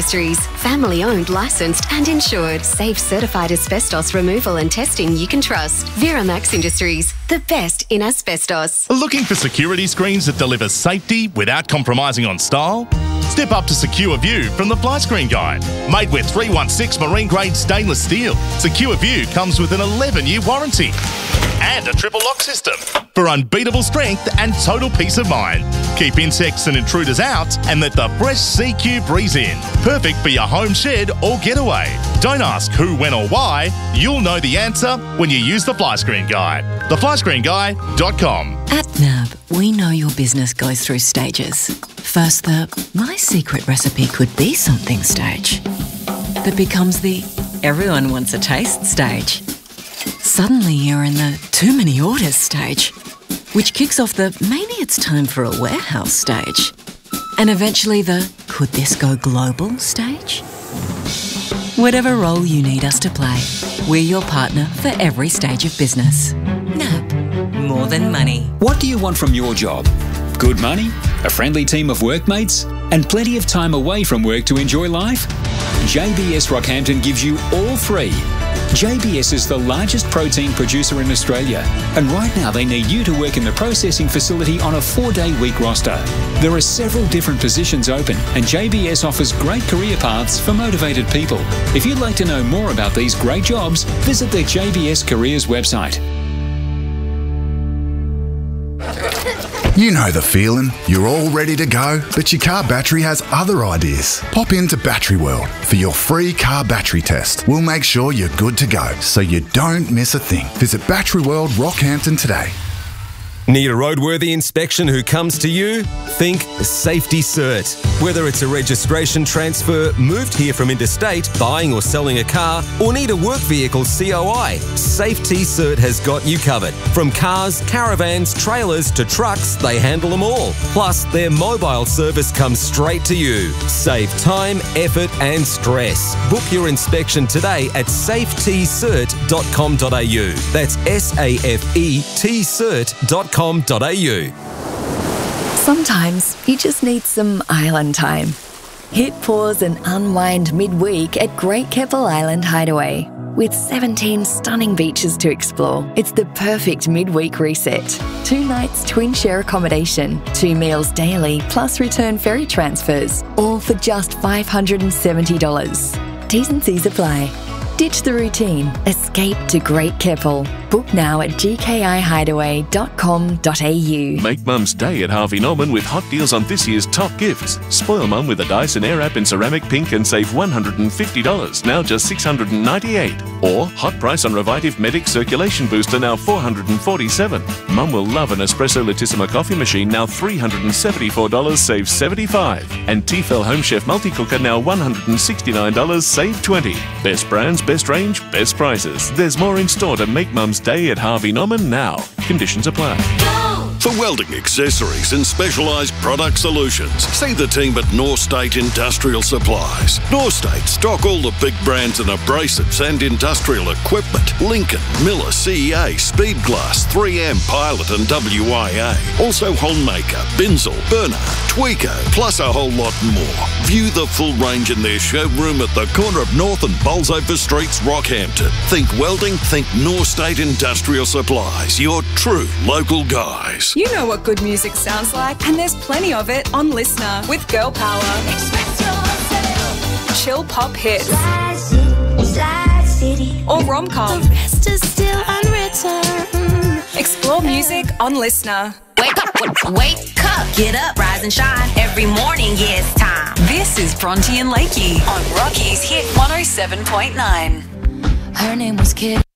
Industries. Family owned, licensed and insured. Safe certified asbestos removal and testing you can trust. Viramax Industries, the best in asbestos. Looking for security screens that deliver safety without compromising on style? Step up to Secure View from the Fly Screen Guide. Made with 316 marine grade stainless steel, Secure View comes with an 11-year warranty and a triple lock system for unbeatable strength and total peace of mind. Keep insects and intruders out and let the fresh CQ breeze in. Perfect for your home shed or getaway. Don't ask who, when or why. You'll know the answer when you use the Fly Screen Guide. theflyscreenguide.com. At NAB, we know your business goes through stages. First, the "my secret recipe could be something" stage. That becomes the "everyone wants a taste" stage. Suddenly you're in the "too many orders" stage, which kicks off the "maybe it's time for a warehouse" stage. And eventually the "could this go global" stage. Whatever role you need us to play, we're your partner for every stage of business. NAB, more than money. What do you want from your job? Good money, a friendly team of workmates, and plenty of time away from work to enjoy life? JBS Rockhampton gives you all three. JBS is the largest protein producer in Australia, and right now they need you to work in the processing facility on a 4-day-week roster. There are several different positions open, and JBS offers great career paths for motivated people. If you'd like to know more about these great jobs, visit the JBS Careers website. You know the feeling. You're all ready to go, but your car battery has other ideas. Pop into Battery World for your free car battery test. We'll make sure you're good to go, so you don't miss a thing. Visit Battery World Rockhampton today. Need a roadworthy inspection who comes to you? Think Safety Cert. Whether it's a registration transfer, moved here from interstate, buying or selling a car, or need a work vehicle COI, Safety Cert has got you covered. From cars, caravans, trailers to trucks, they handle them all. Plus, their mobile service comes straight to you. Save time, effort and stress. Book your inspection today at safetycert.com.au. That's SAFETcert.com.au. Sometimes you just need some island time. Hit pause and unwind midweek at Great Keppel Island Hideaway. With 17 stunning beaches to explore, it's the perfect midweek reset. 2 nights twin share accommodation, 2 meals daily, plus return ferry transfers, all for just $570. T's and C's apply. Ditch the routine. Escape to Great Keppel. Book now at gkihideaway.com.au. Make Mum's Day at Harvey Norman with hot deals on this year's top gifts. Spoil Mum with a Dyson Airwrap in ceramic pink and save $150, now just $698. Or hot price on Revitive Medic Circulation Booster, now $447. Mum will love an Espresso Latissima coffee machine, now $374, save $75. And Tefal Home Chef Multi-Cooker, now $169, save $20. Best brands, best range, best prices. There's more in store to make Mum's Day at Harvey Norman now. Conditions apply. For welding accessories and specialised product solutions, see the team at North State Industrial Supplies. North State stock all the big brands and abrasives and industrial equipment. Lincoln, Miller, CEA, Speedglass, 3M, Pilot and WIA. Also Homemaker, Binzel, Bernard, Tweaker, plus a whole lot more. View the full range in their showroom at the corner of North and Bolsover Streets, Rockhampton. Think welding, think North State Industrial Supplies, your true local guys. You know what good music sounds like, and there's plenty of it on Listener with Girl Power. Chill pop hits. Or rom-com. The rest is still unwritten. Explore music on Listener. Wake up, get up, rise and shine. Every morning, yeah, it's time. This is Bronte and Lakey on Rocky's Hit 107.9. Her name was Kid.